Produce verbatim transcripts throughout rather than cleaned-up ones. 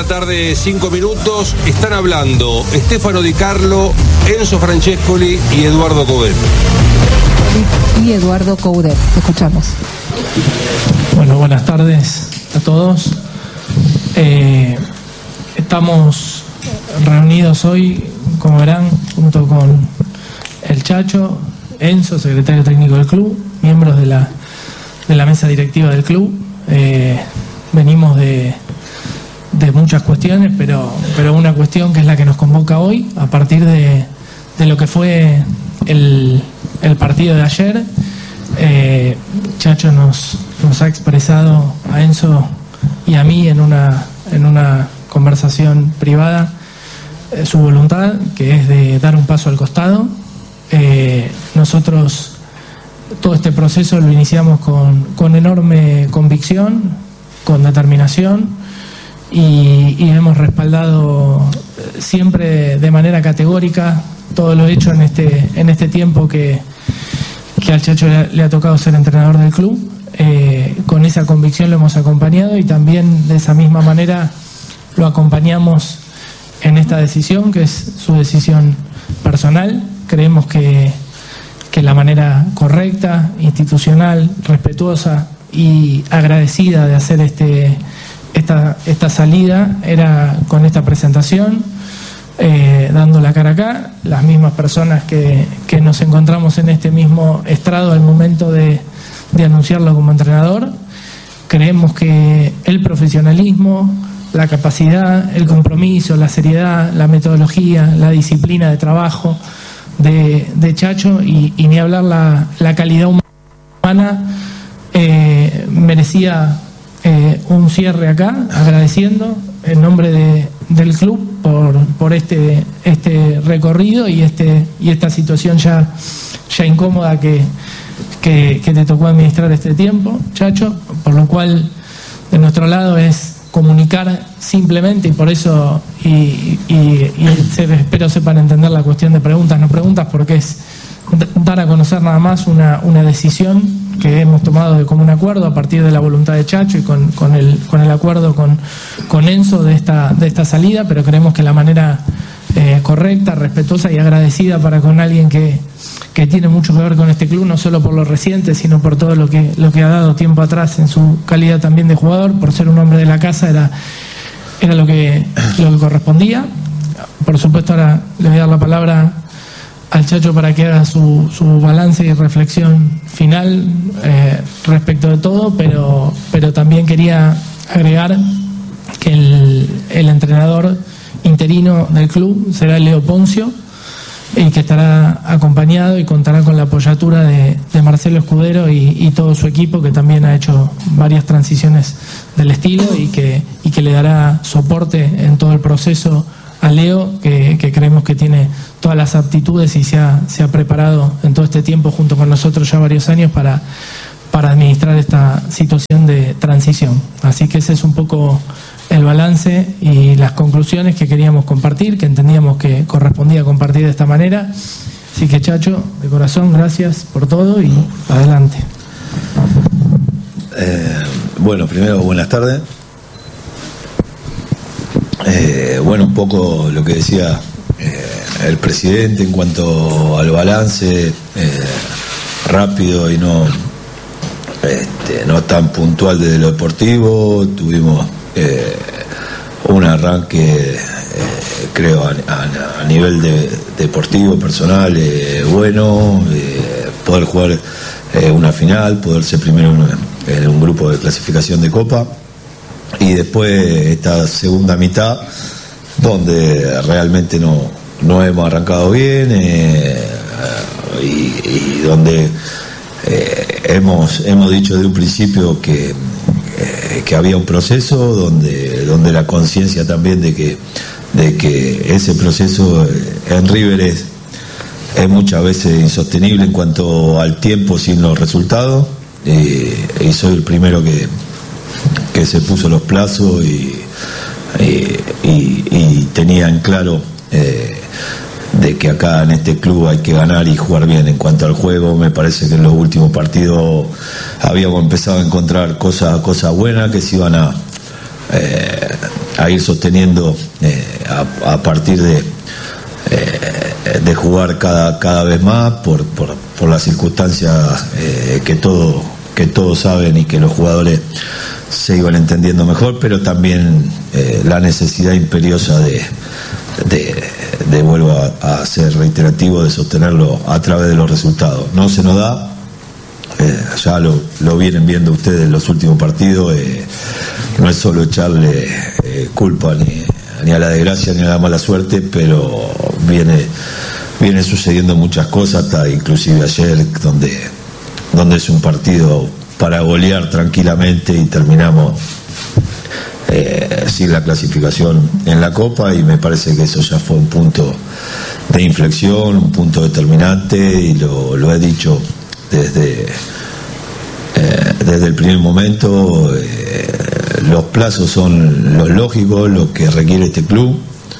la tarde, cinco minutos. Están hablando Stefano Di Carlo, Enzo Francescoli y Eduardo Coudet. Y Eduardo Coudet, escuchamos. Bueno, buenas tardes a todos. Eh, estamos reunidos hoy, como verán, junto con el Chacho, Enzo, secretario técnico del club, miembros de la, de la mesa directiva del club. Eh, venimos de, de muchas cuestiones, pero, pero una cuestión que es la que nos convoca hoy, a partir de, de lo que fue el, el partido de ayer. Eh, Chacho nos, nos ha expresado a Enzo y a mí en una, en una conversación privada eh, su voluntad, que es de dar un paso al costado. Eh, nosotros todo este proceso lo iniciamos con, con enorme convicción, con determinación y, y hemos respaldado siempre de manera categórica todo lo hecho en este, en este tiempo que, que al Chacho le, le ha tocado ser entrenador del club. Eh, con esa convicción lo hemos acompañado y también de esa misma manera lo acompañamos en esta decisión, que es su decisión personal. Creemos que, que la manera correcta, institucional, respetuosa y agradecida de hacer este, esta, esta salida era con esta presentación, eh, dando la cara acá, las mismas personas que, que nos encontramos en este mismo estrado al momento de, de anunciarlo como entrenador. Creemos que el profesionalismo, la capacidad, el compromiso, la seriedad, la metodología, la disciplina de trabajo de, de Chacho y, y ni hablar la, la calidad humana, eh, merecía eh, un cierre acá, agradeciendo en nombre de, del club por, por este, este recorrido y, este, y esta situación ya, ya incómoda que, que, que te tocó administrar este tiempo, Chacho, por lo cual de nuestro lado es comunicar simplemente, y por eso y, y, y se, espero sepan entender la cuestión de preguntas no preguntas, porque es dar a conocer nada más una, una decisión que hemos tomado de común acuerdo a partir de la voluntad de Chacho y con, con, el, con el acuerdo con, con Enzo de esta, de esta salida, pero creemos que la manera eh, correcta, respetuosa y agradecida para con alguien que, que tiene mucho que ver con este club, no solo por lo reciente, sino por todo lo que, lo que ha dado tiempo atrás en su calidad también de jugador, por ser un hombre de la casa, era, era lo que, lo que correspondía. Por supuesto, ahora le voy a dar la palabra al Chacho para que haga su, su balance y reflexión final eh, respecto de todo, pero, pero también quería agregar que el, el entrenador interino del club será Leo Poncio, y que estará acompañado y contará con la apoyatura de, de Marcelo Escudero y, y todo su equipo, que también ha hecho varias transiciones del estilo y que, y que le dará soporte en todo el proceso a Leo, que, que creemos que tiene todas las aptitudes y se ha, se ha preparado en todo este tiempo junto con nosotros ya varios años para, para administrar esta situación de transición. Así que ese es un poco el balance y las conclusiones que queríamos compartir, que entendíamos que correspondía compartir de esta manera. Así que, Chacho, de corazón, gracias por todo y adelante. Eh, bueno, primero, buenas tardes. Eh, bueno, un poco lo que decía eh, el presidente en cuanto al balance, eh, rápido y no, este, no tan puntual desde lo deportivo. Tuvimos Eh, un arranque eh, creo a, a, a nivel de, deportivo, personal, eh, bueno, eh, poder jugar eh, una final, poder ser primero en, en un grupo de clasificación de Copa, y después esta segunda mitad donde realmente no, no hemos arrancado bien eh, y, y donde eh, hemos, hemos dicho de un principio que que había un proceso donde donde la conciencia también de que de que ese proceso en River es, es muchas veces insostenible en cuanto al tiempo sin los resultados, y, y soy el primero que que se puso los plazos y, y, y, y tenía en claro eh, de que acá en este club hay que ganar y jugar bien. En cuanto al juego, me parece que en los últimos partidos habíamos empezado a encontrar cosas cosas buenas que se iban a eh, a ir sosteniendo eh, a, a partir de eh, de jugar cada cada vez más por por, por las circunstancias eh, que todo que todos saben y que los jugadores se iban entendiendo mejor, pero también eh, la necesidad imperiosa de de, de vuelvo a, a ser reiterativo, de sostenerlo a través de los resultados. No se nos da, eh, ya lo, lo vienen viendo ustedes en los últimos partidos, eh, no es solo echarle eh, culpa ni, ni a la desgracia ni a la mala suerte, pero viene viene sucediendo muchas cosas, hasta inclusive ayer, donde donde es un partido para golear tranquilamente y terminamos eh, sin la clasificación en la Copa, y me parece que eso ya fue un punto de inflexión, un punto determinante, y lo, lo he dicho desde eh, desde el primer momento. Eh, los plazos son los lógicos, lo que requiere este club,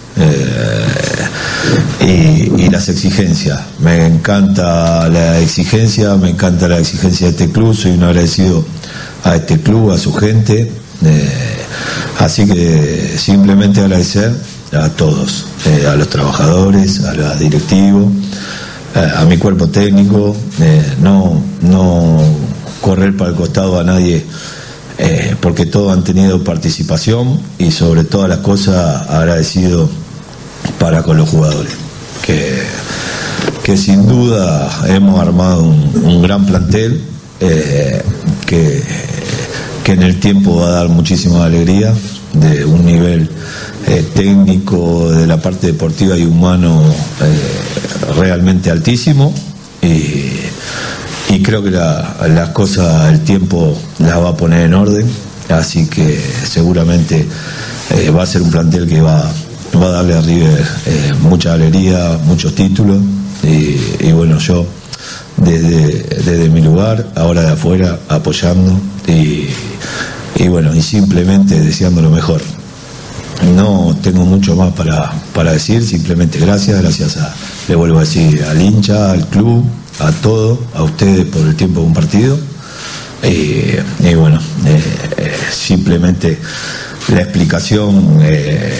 eh, y, y las exigencias. Me encanta la exigencia, me encanta la exigencia de este club, soy un agradecido a este club, a su gente, eh, así que simplemente agradecer a todos, eh, a los trabajadores, a los directivos, eh, a mi cuerpo técnico, eh, no, no correr para el costado a nadie, eh, porque todos han tenido participación, y sobre todas las cosas agradecido para con los jugadores, que, que sin duda hemos armado un, un gran plantel, eh, que, que en el tiempo va a dar muchísima alegría, de un nivel eh, técnico, de la parte deportiva y humano eh, realmente altísimo, y, y creo que la, las cosas, el tiempo las va a poner en orden, así que seguramente eh, va a ser un plantel que va, va a darle a River eh, mucha alegría, muchos títulos, y, y bueno, yo desde, desde mi lugar, ahora de afuera, apoyando, y, y bueno, y simplemente deseando lo mejor. No tengo mucho más para, para decir, simplemente gracias, gracias a, le vuelvo a decir, al hincha, al club, a todo, a ustedes por el tiempo compartido, y, y bueno, eh, eh, simplemente la explicación eh,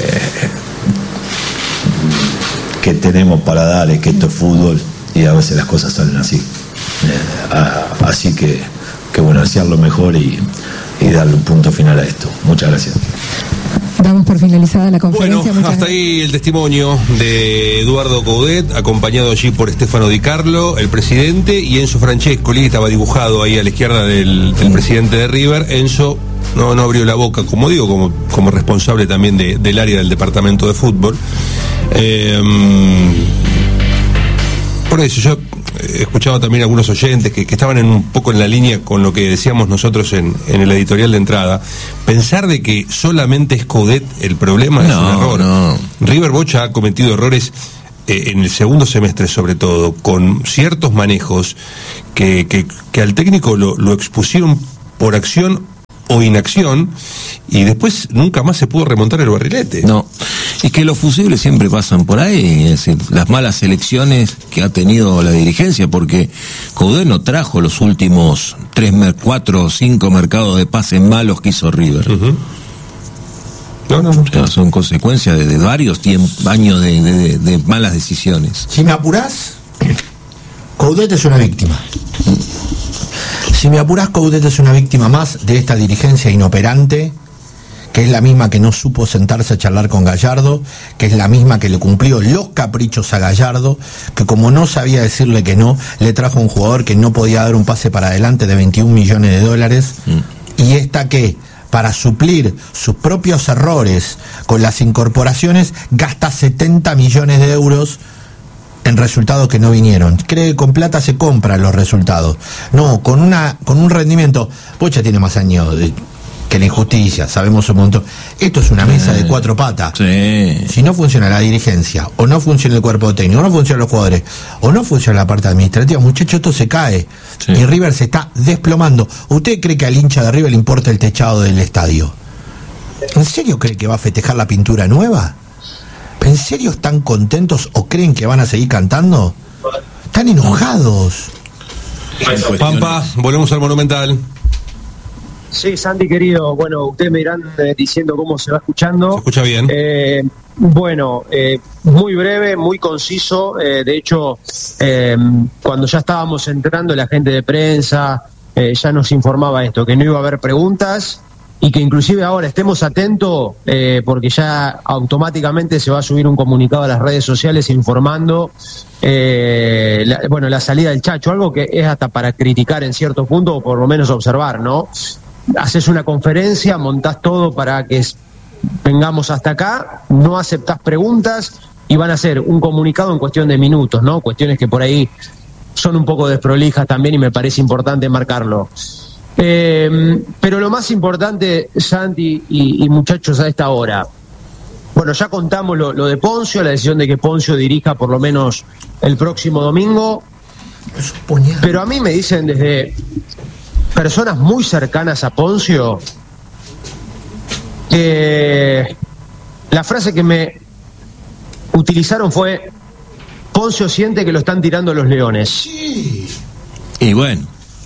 que tenemos para dar es que esto es fútbol y a veces las cosas salen así, eh, a, así que, que bueno, desear lo mejor y, y darle un punto final a esto. Muchas gracias. Damos por finalizada la conferencia. Bueno, Muchas hasta gracias. ahí el testimonio de Eduardo Coudet, acompañado allí por Stefano Di Carlo, el presidente, y Enzo Francescoli, que estaba dibujado ahí a la izquierda del, del presidente de River. Enzo no, no abrió la boca, como digo, como, como responsable también de, del área del departamento de fútbol. Eh, por eso yo he escuchado también a algunos oyentes que, que estaban en un poco en la línea con lo que decíamos nosotros en, en el editorial de entrada. Pensar de que solamente es Coudet el problema, no, es un error. No. River Bocha ha cometido errores eh, en el segundo semestre, sobre todo, con ciertos manejos que, que, que al técnico lo, lo expusieron por acción o inacción, y después nunca más se pudo remontar el barrilete. No, es que los fusibles siempre pasan por ahí, es decir, las malas elecciones que ha tenido la dirigencia, porque Coudet no trajo los últimos tres, cuatro o cinco mercados de pases malos que hizo River. Uh-huh. No, no, no. O sea, son consecuencias de, de varios tiemp- años de, de, de malas decisiones. Si me apurás, Coudet es una víctima. Si me apurás, Coudet es una víctima más de esta dirigencia inoperante, que es la misma que no supo sentarse a charlar con Gallardo, que es la misma que le cumplió los caprichos a Gallardo, que como no sabía decirle que no, le trajo un jugador que no podía dar un pase para adelante de veintiún millones de dólares, mm. y esta que, para suplir sus propios errores con las incorporaciones, gasta setenta millones de euros en resultados que no vinieron. Cree que con plata se compran los resultados. No, con una con un rendimiento. Bocha tiene más años de, que la injusticia, sabemos un montón. Esto es una mesa de cuatro patas. Sí. Si no funciona la dirigencia, o no funciona el cuerpo técnico, o no funcionan los jugadores, o no funciona la parte administrativa, muchachos, esto se cae. Sí. Y River se está desplomando. ¿Usted cree que al hincha de River le importa el techado del estadio? ¿En serio cree que va a festejar la pintura nueva? ¿En serio están contentos o creen que van a seguir cantando? Están enojados. Pampa, volvemos al Monumental. Sí, Santi querido, bueno, ustedes me irán eh, diciendo cómo se va escuchando. Se escucha bien. Eh, bueno, eh, muy breve, muy conciso. Eh, de hecho, eh, cuando ya estábamos entrando, la gente de prensa eh, ya nos informaba esto, que no iba a haber preguntas y que inclusive ahora estemos atentos eh, porque ya automáticamente se va a subir un comunicado a las redes sociales informando eh, la, bueno, la salida del Chacho, algo que es hasta para criticar en cierto punto o por lo menos observar, ¿no? Haces una conferencia, montás todo para que vengamos hasta acá, no aceptás preguntas y van a hacer un comunicado en cuestión de minutos, ¿no? Cuestiones que por ahí son un poco desprolijas también y me parece importante marcarlo. Eh, pero lo más importante, Santi y, y muchachos a esta hora, bueno, ya contamos lo, lo de Poncio, la decisión de que Poncio dirija por lo menos el próximo domingo, pero a mí me dicen desde personas muy cercanas a Poncio que la frase que me utilizaron fue: Poncio siente que lo están tirando los leones. Sí. Y bueno.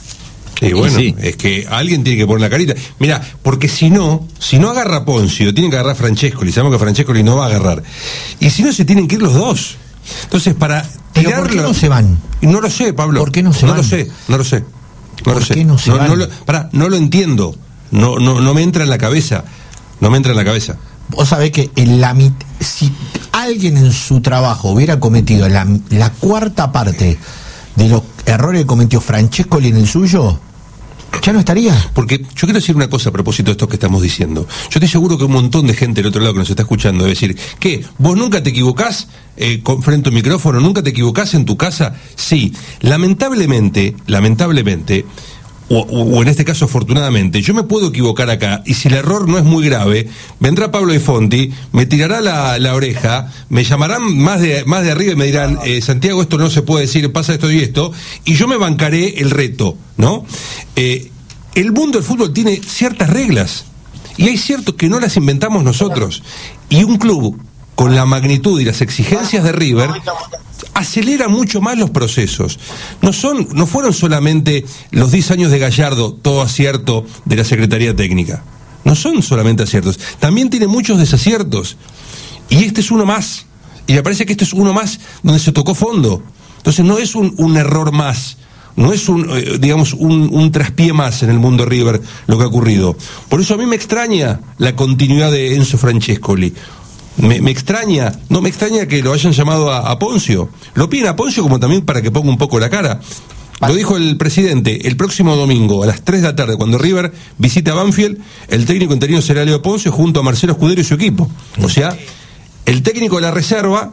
Y bueno, sí. Es que alguien tiene que poner la carita. Mira, porque si no, si no agarra a Poncio, tiene que agarrar a Francescoli. Sabemos que Francescoli no va a agarrar. Y si no, se tienen que ir los dos. Entonces, para tirarlo... ¿Por qué no se van? No lo sé, Pablo. ¿Por qué no se no van? Lo sé, no lo sé. No ¿Por lo sé. qué no se no, van? No lo, pará, no lo entiendo. No, no, no me entra en la cabeza. No me entra en la cabeza. Vos sabés que en la mit- si alguien en su trabajo hubiera cometido la, la cuarta parte de los errores que cometió Francescoli en el suyo, ya no estaría. Porque yo quiero decir una cosa a propósito de esto que estamos diciendo. Yo estoy seguro que un montón de gente del otro lado que nos está escuchando debe decir: ¿qué? ¿Vos nunca te equivocás eh, con, frente a un micrófono? ¿Nunca te equivocás en tu casa? Sí. Lamentablemente, lamentablemente, o, o, o en este caso afortunadamente, yo me puedo equivocar acá, y si el error no es muy grave, vendrá Pablo Di Fonti, me tirará la, la oreja, me llamarán más de, más de arriba y me dirán: eh, Santiago, esto no se puede decir, pasa esto y esto, y yo me bancaré el reto, ¿no? Eh, el mundo del fútbol tiene ciertas reglas, y hay ciertos que no las inventamos nosotros, y un club con la magnitud y las exigencias de River acelera mucho más los procesos. No son, no fueron solamente los diez años de Gallardo todo acierto de la Secretaría Técnica. No son solamente aciertos. También tiene muchos desaciertos. Y este es uno más. Y me parece que este es uno más donde se tocó fondo. Entonces no es un, un error más. No es un, eh, digamos, un, un traspié más en el mundo River lo que ha ocurrido. Por eso a mí me extraña la continuidad de Enzo Francescoli. Me, me extraña, no me extraña que lo hayan llamado a, a Poncio. Lo piden a Poncio como también para que ponga un poco la cara. Lo dijo el presidente: el próximo domingo a las tres de la tarde, cuando River visite a Banfield, el técnico interino será Leo Poncio junto a Marcelo Escudero y su equipo. O sea, el técnico de la reserva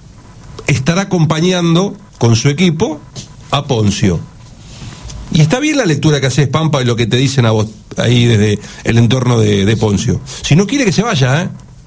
estará acompañando con su equipo a Poncio. Y está bien la lectura que haces, Pampa, de lo que te dicen a vos ahí desde el entorno de, de Poncio. Si no quiere que se vaya, ¿eh?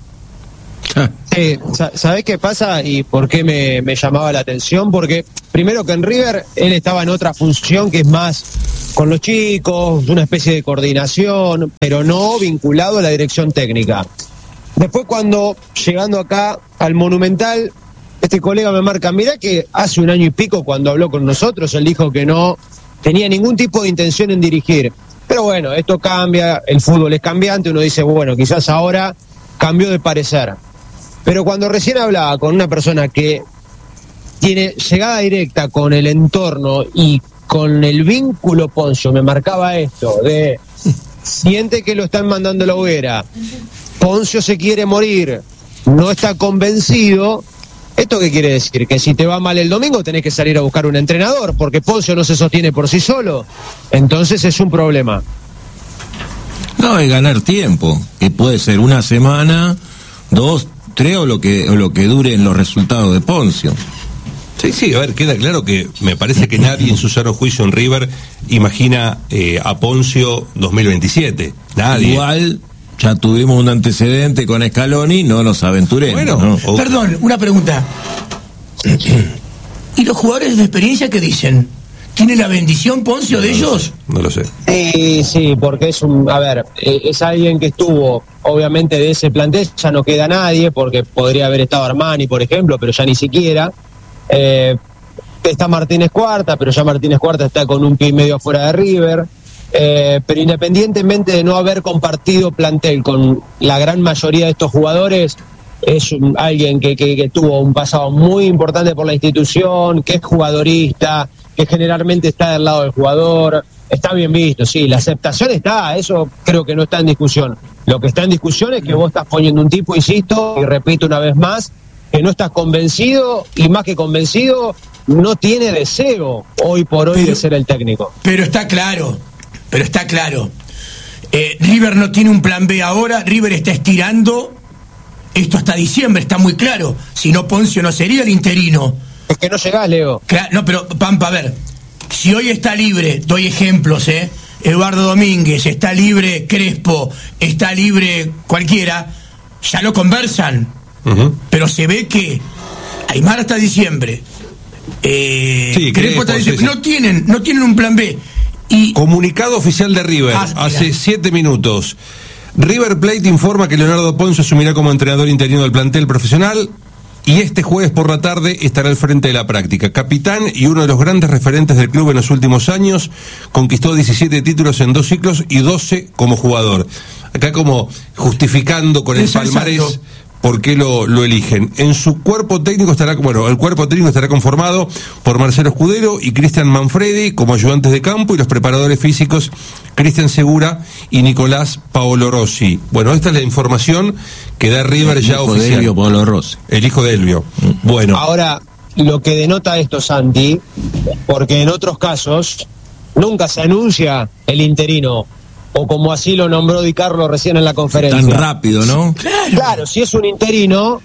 Sí, ¿sabés qué pasa y por qué me, me llamaba la atención? Porque primero que en River él estaba en otra función que es más con los chicos, una especie de coordinación, pero no vinculado a la dirección técnica. Después, cuando llegando acá al Monumental, este colega me marca: mirá que hace un año y pico, cuando habló con nosotros, él dijo que no tenía ningún tipo de intención en dirigir. Pero bueno, esto cambia, el fútbol es cambiante, uno dice, bueno, quizás ahora cambió de parecer. Pero cuando recién hablaba con una persona que tiene llegada directa con el entorno y con el vínculo Poncio, me marcaba esto de: siente que lo están mandando a la hoguera, Poncio se quiere morir, no está convencido. ¿Esto qué quiere decir? Que si te va mal el domingo tenés que salir a buscar un entrenador, porque Poncio no se sostiene por sí solo. Entonces es un problema. No, es ganar tiempo, que puede ser una semana, dos, tres, o lo que, o lo que duren los resultados de Poncio. Sí, sí, a ver, queda claro que me parece que nadie en su sano juicio en River imagina eh, a Poncio dos mil veintisiete. Nadie. Igual ya tuvimos un antecedente con Scaloni, no nos aventuremos. Bueno, ¿no? o... Perdón, una pregunta. ¿Y los jugadores de experiencia qué dicen? ¿Tiene la bendición Poncio de no ellos? Lo no lo sé. Sí, sí, porque es un, a ver, es alguien que estuvo, obviamente de ese plantel ya no queda nadie, porque podría haber estado Armani, por ejemplo, pero ya ni siquiera. Eh, está Martínez Cuarta, pero ya Martínez Cuarta está con un pie y medio afuera de River. Eh, pero independientemente de no haber compartido plantel con la gran mayoría de estos jugadores, es un, alguien que, que, que tuvo un pasado muy importante por la institución, que es jugadorista, que generalmente está del lado del jugador. Está bien visto, sí, la aceptación está, eso creo que no está en discusión. Lo que está en discusión es que vos estás poniendo un tipo, insisto, y repito una vez más, que no estás convencido, y más que convencido, no tiene deseo hoy por hoy pero, de ser el técnico. Pero está claro, pero está claro. Eh, River no tiene un plan B ahora, River está estirando esto hasta diciembre, está muy claro. Si no, Poncio no sería el interino. Es que no llegás, Leo. Claro, no, pero Pampa, a ver, si hoy está libre, doy ejemplos, ¿eh? Eduardo Domínguez, está libre Crespo, está libre cualquiera, ya lo conversan. Uh-huh. Pero se ve que Aymar hasta diciembre, eh, sí, Crespo hasta diciembre, sí, sí. no tienen, no tienen un plan B. Y comunicado oficial de River, ah, hace siete minutos. River Plate informa que Leonardo Poncio asumirá como entrenador interino del plantel profesional y este jueves por la tarde estará al frente de la práctica. Capitán y uno de los grandes referentes del club en los últimos años, conquistó diecisiete títulos en dos ciclos y doce como jugador. Acá como justificando con el palmarés por qué lo, lo eligen. En su cuerpo técnico estará, bueno, el cuerpo técnico estará conformado por Marcelo Escudero y Cristian Manfredi como ayudantes de campo y los preparadores físicos Cristian Segura y Nicolás Paolo Rossi. Bueno, esta es la información que da River el ya oficial. El hijo de Elvio Paolo Rossi. El hijo de Elvio. Bueno. Ahora, lo que denota esto, Santi, porque en otros casos nunca se anuncia el interino, o como así lo nombró Di Carlo recién en la conferencia. Tan rápido, ¿no? Claro, claro, si es un interino,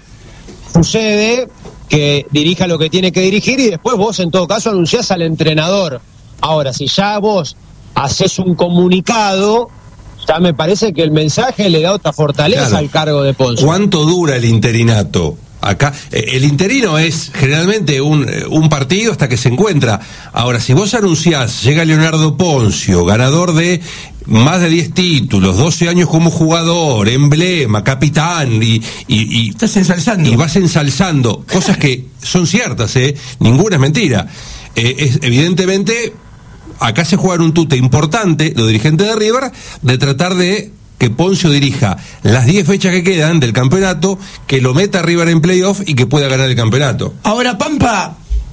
sucede que dirija lo que tiene que dirigir y después vos en todo caso anunciás al entrenador. Ahora, si ya vos haces un comunicado, ya me parece que el mensaje le da otra fortaleza claro. al cargo de Poncio. ¿Cuánto dura el interinato? Acá, eh, el interino es generalmente un, un partido hasta que se encuentra. Ahora, si vos anunciás, llega Leonardo Poncio, ganador de más de diez títulos, doce años como jugador, emblema, capitán, y, y, y estás ensalzando. Y vas ensalzando cosas que son ciertas, ¿eh? Ninguna es mentira. Eh, es, evidentemente, acá se juega un tute importante, los dirigentes de River, de tratar de que Poncio dirija las diez fechas que quedan del campeonato, que lo meta River en playoff y que pueda ganar el campeonato. Ahora, Pampa,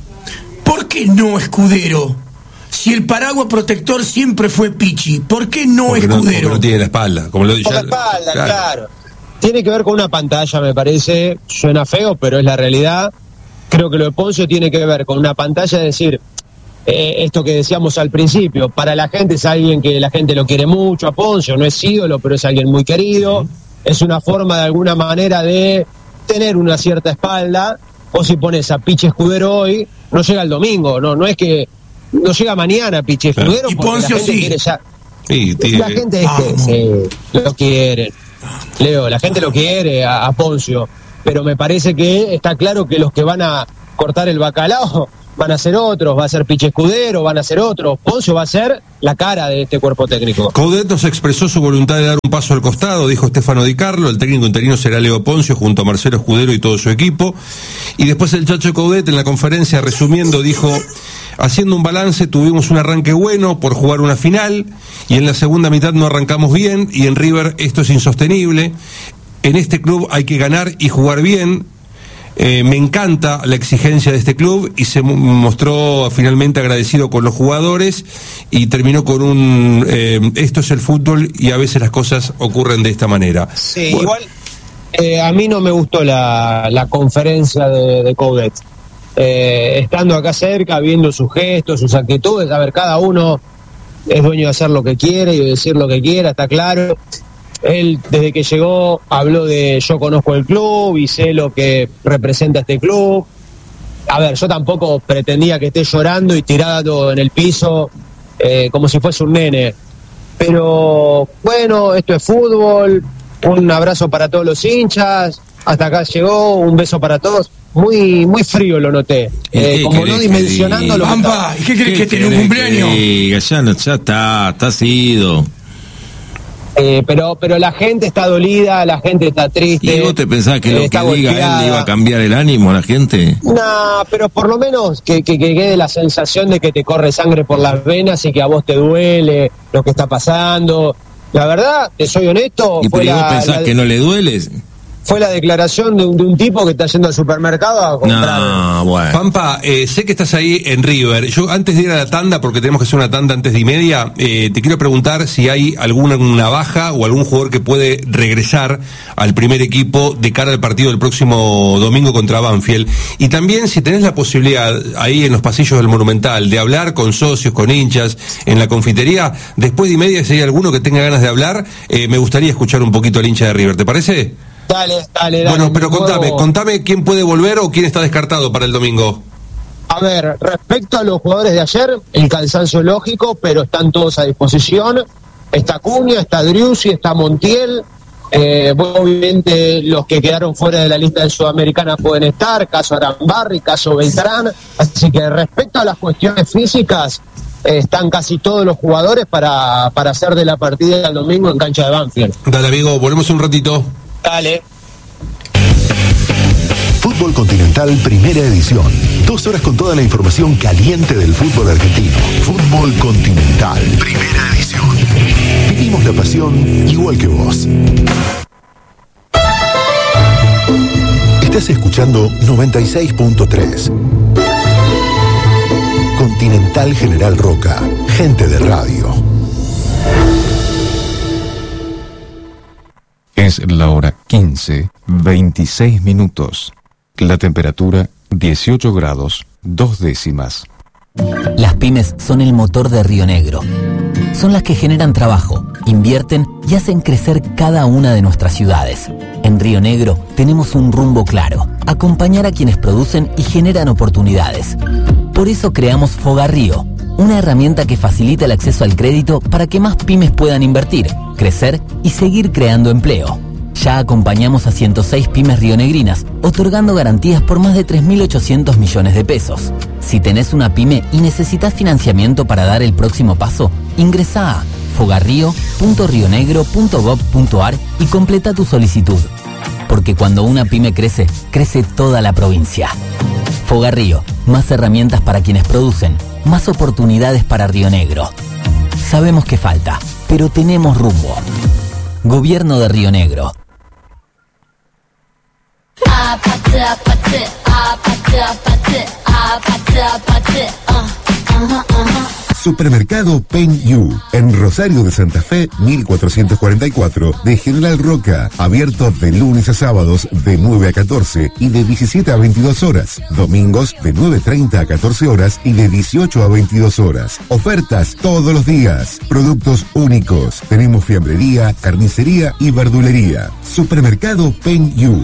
¿por qué no Escudero? Si el paraguas protector siempre fue Pichi, ¿por qué no porque Escudero? No, porque no tiene la espalda. Como lo, por ya, la espalda, claro. claro. Tiene que ver con una pantalla, me parece. Suena feo, pero es la realidad. Creo que lo de Poncio tiene que ver con una pantalla, es decir, Eh, esto que decíamos al principio, para la gente es alguien que la gente lo quiere mucho a Poncio, no es ídolo, pero es alguien muy querido, es una forma de alguna manera de tener una cierta espalda. O si pones a Pichi Escudero hoy, no llega el domingo, no no es que no llega mañana Pichi Escudero, y Poncio la gente sí. quiere ya. Sí, tiene... La gente es que sí, lo quiere, Leo, la gente lo quiere a, a Poncio, pero me parece que está claro que los que van a cortar el bacalao van a ser otros, va a ser Pichi Escudero, van a ser otros. Poncio va a ser la cara de este cuerpo técnico. Coudet nos expresó su voluntad de dar un paso al costado, dijo Stefano Di Carlo. El técnico interino será Leo Poncio junto a Marcelo Escudero y todo su equipo. Y después el Chacho Coudet en la conferencia, resumiendo, dijo: haciendo un balance, tuvimos un arranque bueno por jugar una final y en la segunda mitad no arrancamos bien y en River esto es insostenible. En este club hay que ganar y jugar bien. Eh, me encanta la exigencia de este club y se mostró finalmente agradecido con los jugadores y terminó con un eh, esto es el fútbol y a veces las cosas ocurren de esta manera. Sí, bueno. Igual eh, a mí no me gustó la, la conferencia de, de Coudet. Eh, estando acá cerca, viendo sus gestos, sus actitudes, a ver, cada uno es dueño de hacer lo que quiere y de decir lo que quiera, está claro. Él, desde que llegó, habló de yo conozco el club y sé lo que representa este club. A ver, yo tampoco pretendía que esté llorando y tirado en el piso eh, como si fuese un nene. Pero, bueno, esto es fútbol, un abrazo para todos los hinchas, hasta acá llegó, un beso para todos. Muy muy frío lo noté, eh, como no dimensionando lo que Pampa, ¿y qué querés que tiene un cumpleaños? Sí, ya, no, ya está, está sido. Eh, pero pero la gente está dolida, la gente está triste. ¿Y vos te pensás que eh, lo que está diga golpeada. él le iba a cambiar el ánimo a la gente? No, pero por lo menos que, que, que quede la sensación de que te corre sangre por las venas y que a vos te duele lo que está pasando. La verdad, te soy honesto. ¿Y fue pero la, vos pensás la, que no le duele? Fue la declaración de un, de un tipo que está yendo al supermercado a comprar. No, bueno. Pampa, eh, sé que estás ahí en River. Yo antes de ir a la tanda, porque tenemos que hacer una tanda antes de y media, eh, te quiero preguntar si hay alguna una baja o algún jugador que puede regresar al primer equipo de cara al partido del próximo domingo contra Banfield. Y también si tenés la posibilidad ahí en los pasillos del Monumental de hablar con socios, con hinchas, en la confitería, después de y media, si hay alguno que tenga ganas de hablar, eh, me gustaría escuchar un poquito al hincha de River. ¿Te parece? Dale, dale, dale. Bueno, pero ¿puedo? contame, contame quién puede volver o quién está descartado para el domingo. A ver, respecto a los jugadores de ayer, el cansancio es lógico, pero están todos a disposición. Está Cunha, está Driussi, está Montiel. Eh, obviamente los que quedaron fuera de la lista de Sudamericana pueden estar, caso Arambarri, caso Beltrán. Así que respecto a las cuestiones físicas, eh, están casi todos los jugadores para, para hacer de la partida del domingo en cancha de Banfield. Dale, amigo, volvemos un ratito. Dale. Fútbol Continental Primera Edición. Dos horas con toda la información caliente del fútbol argentino. Fútbol Continental Primera Edición. Vivimos la pasión igual que vos. Estás escuchando noventa y seis punto tres. Continental General Roca. Gente de radio. Es la hora quince, veintiséis minutos. La temperatura dieciocho grados, dos décimas. Las pymes son el motor de Río Negro. Son las que generan trabajo, invierten y hacen crecer cada una de nuestras ciudades. En Río Negro tenemos un rumbo claro: acompañar a quienes producen y generan oportunidades. Por eso creamos Fogarrío, una herramienta que facilita el acceso al crédito para que más pymes puedan invertir, crecer y seguir creando empleo. Ya acompañamos a ciento seis pymes rionegrinas, otorgando garantías por más de tres mil ochocientos millones de pesos. Si tenés una pyme y necesitas financiamiento para dar el próximo paso, ingresá a fogarrio punto rionegro punto gob punto ar y completa tu solicitud. Porque cuando una pyme crece, crece toda la provincia. Fogarrío, más herramientas para quienes producen, más oportunidades para Río Negro. Sabemos que falta, pero tenemos rumbo. Gobierno de Río Negro. Supermercado Pen Yu, en Rosario de Santa Fe, mil cuatrocientos cuarenta y cuatro, de General Roca, abierto de lunes a sábados de nueve a catorce y de diecisiete a veintidós horas, domingos de nueve treinta a catorce horas y de dieciocho a veintidós horas. Ofertas todos los días, productos únicos. Tenemos fiambrería, carnicería y verdulería. Supermercado Pen Yu.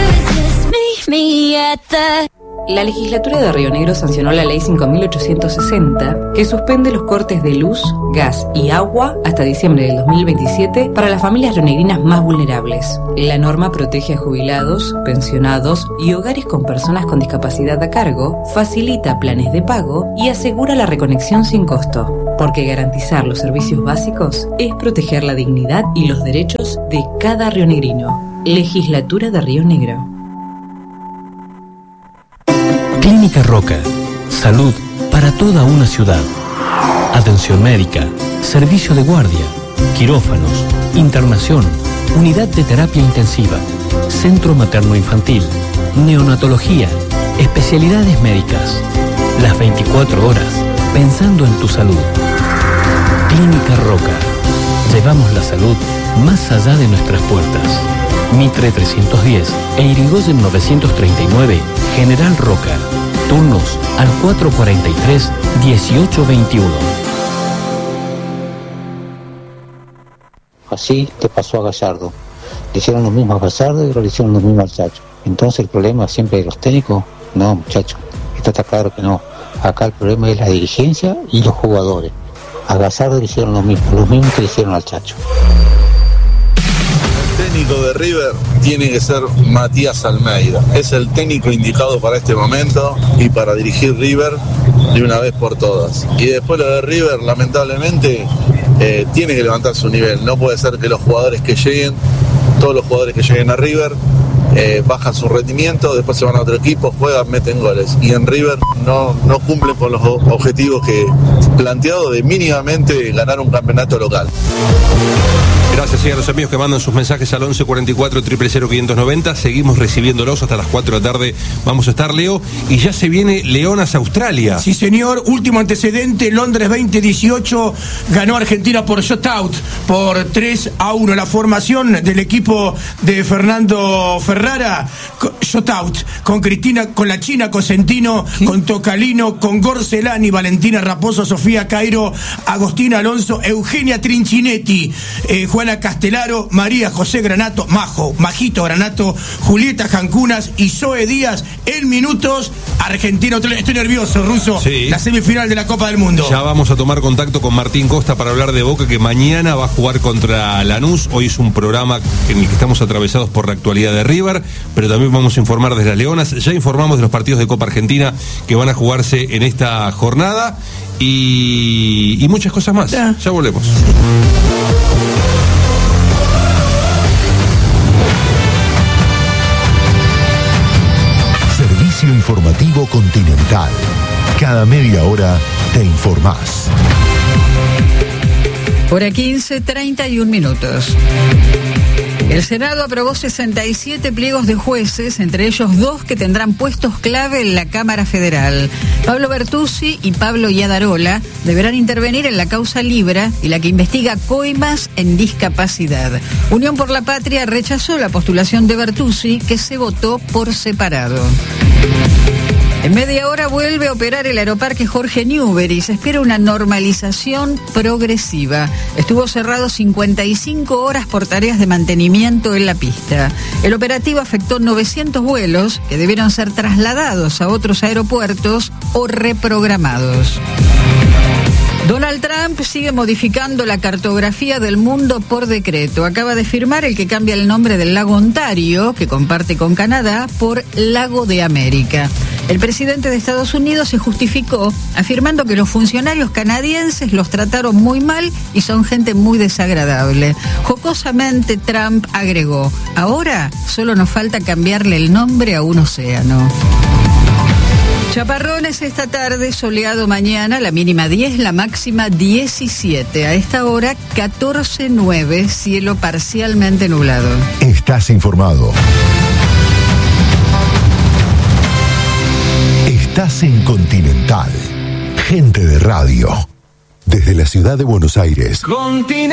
La legislatura de Río Negro sancionó la ley cinco mil ochocientos sesenta, que suspende los cortes de luz, gas y agua hasta diciembre del dos mil veintisiete para las familias rionegrinas más vulnerables. La norma protege a jubilados, pensionados y hogares con personas con discapacidad a cargo, facilita planes de pago y asegura la reconexión sin costo. Porque garantizar los servicios básicos es proteger la dignidad y los derechos de cada rionegrino. Legislatura de Río Negro. Clínica Roca. Salud para toda una ciudad. Atención médica, servicio de guardia, quirófanos, internación, unidad de terapia intensiva, centro materno-infantil, neonatología, especialidades médicas. Las veinticuatro horas pensando en tu salud. Clínica Roca. Llevamos la salud más allá de nuestras puertas. Mitre trescientos diez e Irigoyen novecientos treinta y nueve, General Roca. Turnos al cuatro cuarenta y tres, dieciocho veintiuno. Así te pasó a Gallardo. Le hicieron lo mismo a Gallardo y le hicieron lo mismo al Chacho. Entonces el problema siempre de los técnicos, no, muchachos, esto está claro que no. Acá el problema es la dirigencia y los jugadores. A Gallardo le hicieron lo mismo, lo mismo que le hicieron al Chacho. El técnico de River tiene que ser Matías Almeida. Es el técnico indicado para este momento y para dirigir River de una vez por todas. Y después lo de River, lamentablemente, eh, tiene que levantar su nivel. No puede ser que los jugadores que lleguen, todos los jugadores que lleguen a River, eh, bajan su rendimiento, después se van a otro equipo, juegan, meten goles. Y en River no, no cumplen con los objetivos que planteados de mínimamente ganar un campeonato local. Gracias a los amigos que mandan sus mensajes al once cuarenta y cuatro, cero cero cero, quinientos noventa. Seguimos recibiéndolos hasta las cuatro de la tarde. Vamos a estar, Leo. Y ya se viene Leonas Australia. Sí, señor. Último antecedente, Londres veinte dieciocho. Ganó Argentina por shutout, por tres a uno. La formación del equipo de Fernando Ferrara, shutout, con Cristina, con la China Cosentino, ¿sí? Con Tocalino, con Gorcelani, Valentina Raposo, Sofía Cairo, Agostina Alonso, Eugenia Trincinetti, eh, Juan Castelaro, María José Granato, Majo, Majito Granato, Julieta Jancunas y Zoe Díaz en minutos. Argentina, estoy nervioso, Ruso, sí. La semifinal de la Copa del Mundo. Ya vamos a tomar contacto con Martín Costa para hablar de Boca, que mañana va a jugar contra Lanús. Hoy es un programa en el que estamos atravesados por la actualidad de River, pero también vamos a informar desde las Leonas. Ya informamos de los partidos de Copa Argentina que van a jugarse en esta jornada y, y muchas cosas más. Ya, ya volvemos. Informativo Continental. Cada media hora te informás. Hora quince, treinta y un minutos. El Senado aprobó sesenta y siete pliegos de jueces, entre ellos dos que tendrán puestos clave en la Cámara Federal. Pablo Bertuzzi y Pablo Iadarola deberán intervenir en la causa Libra y la que investiga coimas en discapacidad. Unión por la Patria rechazó la postulación de Bertuzzi, que se votó por separado. En media hora vuelve a operar el aeroparque Jorge Newbery y se espera una normalización progresiva. Estuvo cerrado cincuenta y cinco horas por tareas de mantenimiento en la pista. El operativo afectó novecientos vuelos que debieron ser trasladados a otros aeropuertos o reprogramados. Donald Trump sigue modificando la cartografía del mundo por decreto. Acaba de firmar el que cambia el nombre del lago Ontario, que comparte con Canadá, por Lago de América. El presidente de Estados Unidos se justificó afirmando que los funcionarios canadienses los trataron muy mal y son gente muy desagradable. Jocosamente, Trump agregó: ahora solo nos falta cambiarle el nombre a un océano. Chaparrones esta tarde, soleado mañana, la mínima diez, la máxima diecisiete. A esta hora, catorce nueve, cielo parcialmente nublado. Estás informado. Estás en Continental. Gente de radio. Desde la ciudad de Buenos Aires. Continental.